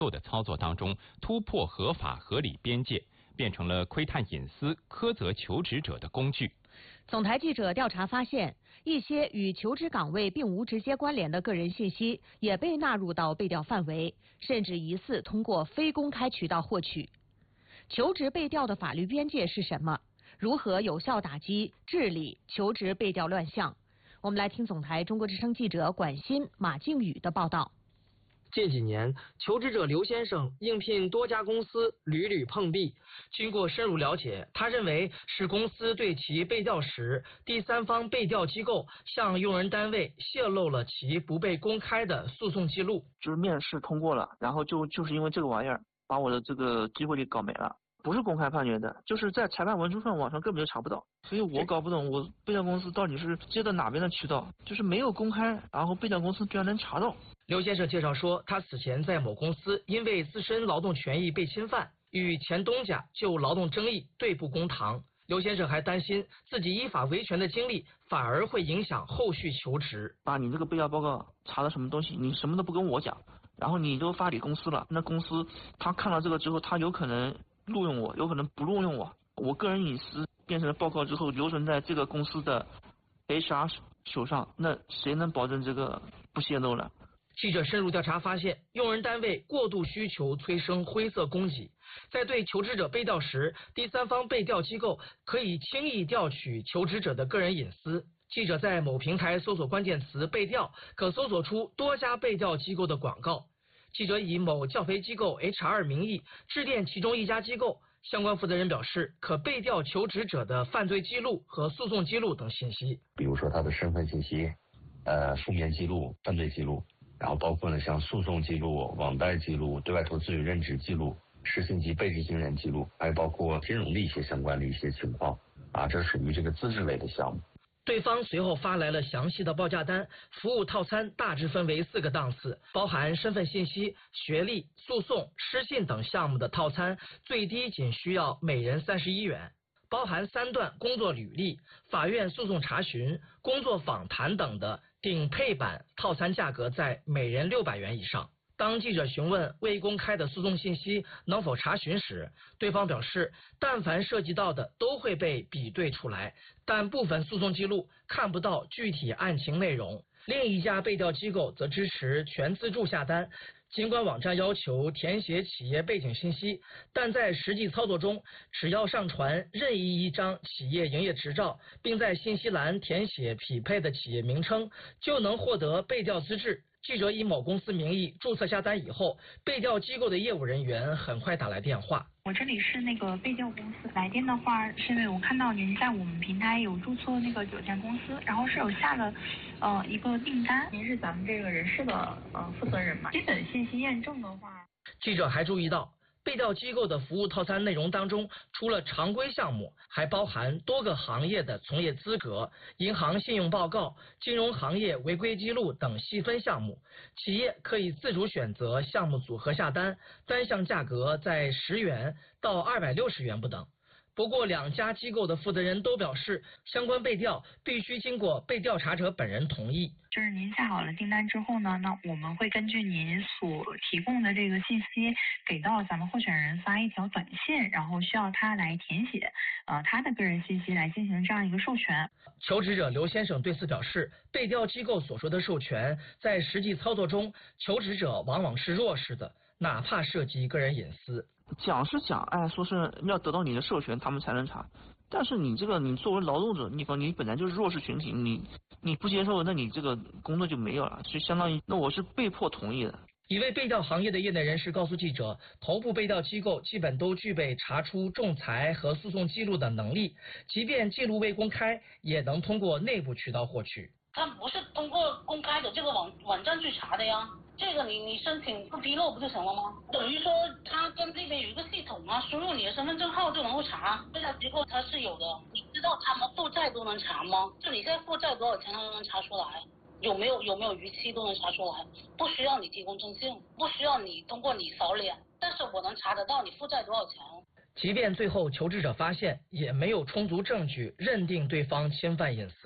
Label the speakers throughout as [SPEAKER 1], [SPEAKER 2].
[SPEAKER 1] 的操作当中突破合法合理边界，变成了窥探隐私、苛责求职者的工具。
[SPEAKER 2] 总台记者调查发现，一些与求职岗位并无直接关联的个人信息也被纳入到被调范围，甚至疑似通过非公开渠道获取。求职被调的法律边界是什么？如何有效打击、治理求职被调乱象？我们来听总台中国之声记者管鑫、马靖宇的报道。
[SPEAKER 3] 近几年，求职者刘先生应聘多家公司，屡屡碰壁。经过深入了解，他认为是公司对其被调时，第三方被调机构向用人单位泄露了其不被公开的诉讼记录。
[SPEAKER 4] 就是面试通过了，然后就是因为这个玩意儿，把我的这个机会给搞没了。不是公开判决的，就是在裁判文书上网上根本就查不到，所以我搞不懂我被调公司到底是接的哪边的渠道，就是没有公开，然后被调公司居然能查到。
[SPEAKER 3] 刘先生介绍说，他此前在某公司因为自身劳动权益被侵犯，与前东家就劳动争议对簿公堂。刘先生还担心自己依法维权的经历反而会影响后续求职。
[SPEAKER 4] 把你这个被调报告查了什么东西，你什么都不跟我讲，然后你都发给公司了，那公司他看到这个之后，他有可能录用我，有可能不录用我。我个人隐私变成了报告之后留存在这个公司的 HR 手上，那谁能保证这个不泄露呢？
[SPEAKER 3] 记者深入调查发现，用人单位过度需求催生灰色供给，在对求职者被调时，第三方被调机构可以轻易调取求职者的个人隐私。记者在某平台搜索关键词被调，可搜索出多家被调机构的广告。记者以某教培机构 HR 名义致电其中一家机构，相关负责人表示，可被调求职者的犯罪记录和诉讼记录等信息，
[SPEAKER 5] 比如说他的身份信息、负面记录、犯罪记录，然后包括呢像诉讼记录、网贷记录、对外投资与任职记录、实行及被执行人记录，还包括金融的一些相关的一些情况啊，这属于这个资质类的项目。
[SPEAKER 3] 对方随后发来了详细的报价单，服务套餐大致分为4个档次，包含身份信息、学历、诉讼、失信等项目的套餐，最低仅需要每人31元，包含3段工作履历、法院诉讼查询、工作访谈等的顶配版套餐价格在每人600元以上。当记者询问未公开的诉讼信息能否查询时，对方表示，但凡涉及到的都会被比对出来，但部分诉讼记录看不到具体案情内容。另一家被调机构则支持全自助下单，尽管网站要求填写企业背景信息，但在实际操作中，只要上传任意一张企业营业执照，并在信息栏填写匹配的企业名称，就能获得被调资质。记者以某公司名义注册下单以后，被调机构的业务人员很快打来电话。
[SPEAKER 6] 我这里是那个被调公司，来电的话是因为我看到您在我们平台有注册那个9家公司，然后是有下了一个订单，您是咱们这个人事的负责人吗？基本信息验证的话，
[SPEAKER 3] 记者还注意到，被调机构的服务套餐内容当中，除了常规项目，还包含多个行业的从业资格、银行信用报告、金融行业违规记录等细分项目。企业可以自主选择项目组合下单，单项价格在10元到260元不等。不过2家机构的负责人都表示，相关被调必须经过被调查者本人同意。
[SPEAKER 6] 就是您下好了订单之后呢，那我们会根据您所提供的这个信息，给到咱们候选人发一条短信，然后需要他来填写他的个人信息来进行这样一个授权。
[SPEAKER 3] 求职者刘先生对此表示，被调机构所说的授权，在实际操作中，求职者往往是弱势的，哪怕涉及个人隐私。
[SPEAKER 4] 讲是讲，说是要得到你的授权，他们才能查。但是你作为劳动者，你本来就是弱势群体，你不接受，那你这个工作就没有了，就相当于那我是被迫同意的。
[SPEAKER 3] 一位被调行业的业内人士告诉记者，头部被调机构基本都具备查出仲裁和诉讼记录的能力，即便记录未公开，也能通过内部渠道获取。
[SPEAKER 7] 他不是通过公开的这个网站去查的呀，这个你申请不披露不就行了吗？等于说他跟这边有一个系统啊，输入你的身份证号就能够查。被调机构它是有的，你知道他们负债都能查吗？就你现在负债多少钱，他都能查出来。有没有逾期都能查出来，不需要你提供证信，不需要你通过你扫脸，但是我能查得到你负债多少钱。
[SPEAKER 3] 即便最后求职者发现，也没有充足证据认定对方侵犯隐私。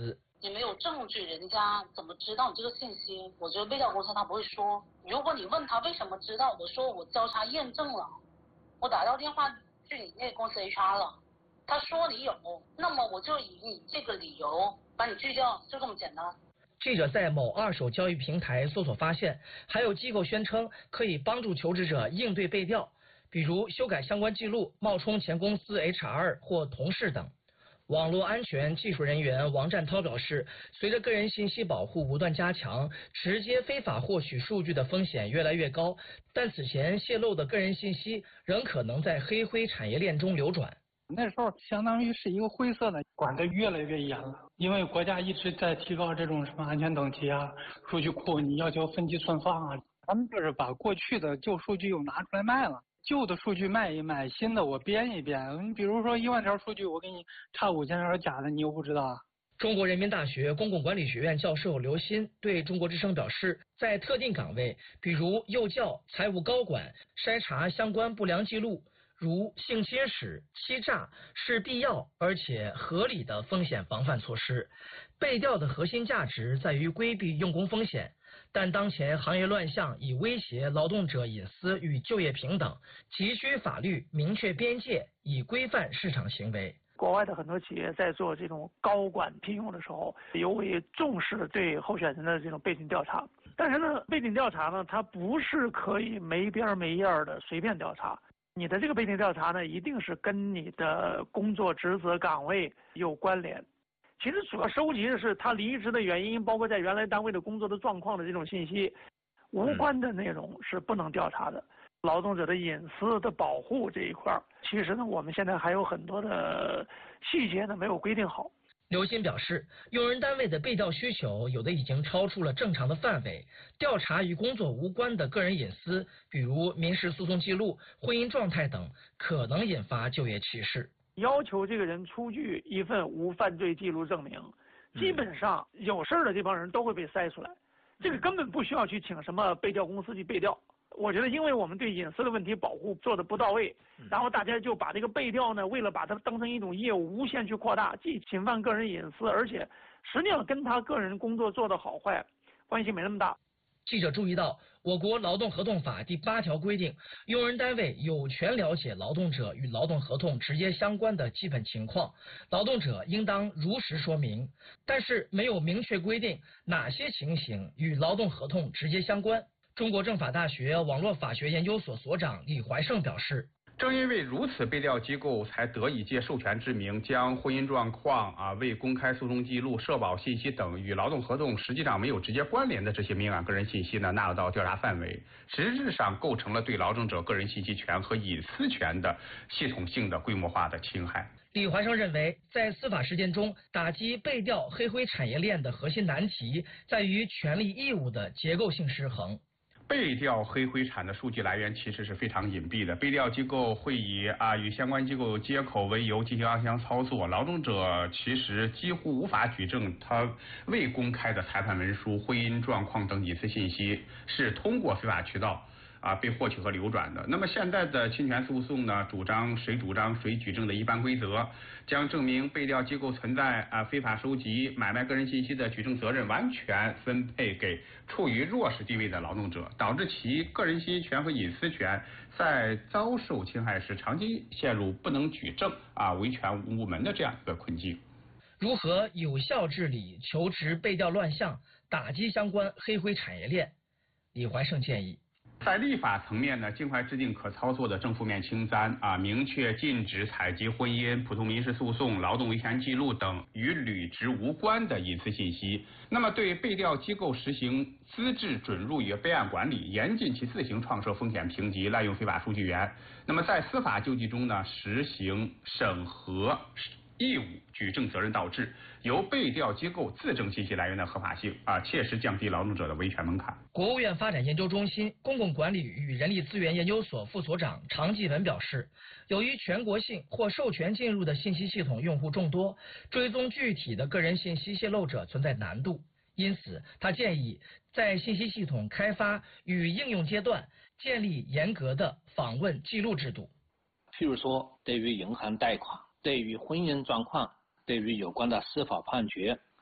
[SPEAKER 7] 你没有证据，人家怎么知道你这个信息？我觉得被调公司他不会说。如果你问他为什么知道，我说我交叉验证了，我打到电话去你那个公司 HR 了，他说你有，那么我就以你这个理由把你拒掉，就这么简单。
[SPEAKER 3] 记者在某二手交易平台搜索发现，还有机构宣称可以帮助求职者应对被调，比如修改相关记录、冒充前公司 HR 或同事等。网络安全技术人员王占涛表示，随着个人信息保护不断加强，直接非法获取数据的风险越来越高，但此前泄露的个人信息仍可能在黑灰产业链中流转。
[SPEAKER 8] 那时候相当于是一个灰色的，管得越来越严了，因为国家一直在提高这种什么安全等级啊，数据库你要求分级存放啊，咱们就是把过去的旧数据又拿出来卖了。旧的数据卖一卖，新的我编一编。你比如说10000条数据，我给你差5000条假的，你又不知道啊。
[SPEAKER 3] 中国人民大学公共管理学院教授刘鑫对中国之声表示，在特定岗位，比如幼教、财务高管，筛查相关不良记录，如性侵史、欺诈，是必要而且合理的风险防范措施。被调的核心价值在于规避用工风险。但当前行业乱象已威胁劳动者隐私与就业平等，急需法律明确边界，以规范市场行为。
[SPEAKER 9] 国外的很多企业在做这种高管聘用的时候，尤为重视对候选人的这种背景调查。但是呢，背景调查呢，它不是可以没边没沿的随便调查。你的这个背景调查呢，一定是跟你的工作职责岗位有关联。其实主要收集的是他离职的原因，包括在原来单位的工作的状况的这种信息，无关的内容是不能调查的。劳动者的隐私的保护这一块，其实呢，我们现在还有很多的细节呢没有规定好。
[SPEAKER 3] 刘鑫表示，用人单位的被调需求有的已经超出了正常的范围，调查与工作无关的个人隐私，比如民事诉讼记录、婚姻状态等，可能引发就业歧视。
[SPEAKER 9] 要求这个人出具一份无犯罪记录证明，基本上有事儿的这帮人都会被筛出来，这个根本不需要去请什么被调公司去被调。我觉得因为我们对隐私的问题保护做的不到位，然后大家就把这个被调呢，为了把它当成一种业务无限去扩大，既侵犯个人隐私，而且实际上跟他个人工作做的好坏关系没那么大。
[SPEAKER 3] 记者注意到，我国劳动合同法第8条规定，用人单位有权了解劳动者与劳动合同直接相关的基本情况，劳动者应当如实说明，但是没有明确规定哪些情形与劳动合同直接相关。中国政法大学网络法学研究所所长李怀胜表示，
[SPEAKER 10] 正因为如此，被调机构才得以借授权之名，将婚姻状况、未公开诉讼记录、社保信息等与劳动合同实际上没有直接关联的这些敏感个人信息呢，纳入到调查范围，实质上构成了对劳动者个人信息权和隐私权的系统性的规模化的侵害。
[SPEAKER 3] 李怀生认为，在司法实践中，打击被调黑灰产业链的核心难题在于权利义务的结构性失衡。
[SPEAKER 10] 被调黑灰产的数据来源其实是非常隐蔽的，被调机构会以与相关机构有接口为由进行暗箱操作，劳动者其实几乎无法举证他未公开的裁判文书、婚姻状况等隐私信息是通过非法渠道被获取和流转的。那么现在的侵权诉讼呢，主张谁举证的一般规则，将证明被调机构存在非法收集、买卖个人信息的举证责任完全分配给处于弱势地位的劳动者，导致其个人信息权和隐私权在遭受侵害时长期陷入不能举证维权无门的这样一个困境。
[SPEAKER 3] 如何有效治理求职被调乱象，打击相关黑灰产业链？李怀胜建议，
[SPEAKER 10] 在立法层面呢，尽快制定可操作的正负面清单明确禁止采集婚姻、普通民事诉讼、劳动维权记录等与履职无关的隐私信息。那么对被调机构实行资质准入与备案管理，严禁其自行创设风险评级、滥用非法数据源。那么在司法救济中呢，实行审核义务举证责任倒置，由被调机构自证信息来源的合法性切实降低劳动者的维权门槛。
[SPEAKER 3] 国务院发展研究中心公共管理与人力资源研究所副所长常继文表示，由于全国性或授权进入的信息系统用户众多，追踪具体的个人信息泄露者存在难度，因此他建议在信息系统开发与应用阶段建立严格的访问记录制度。
[SPEAKER 11] 譬如说，对于银行贷款、对于婚姻状况、对于有关的司法判决、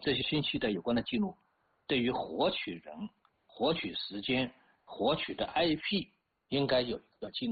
[SPEAKER 11] 这些信息的有关的记录，对于获取人、获取时间、获取的 IP 应该有一个记录。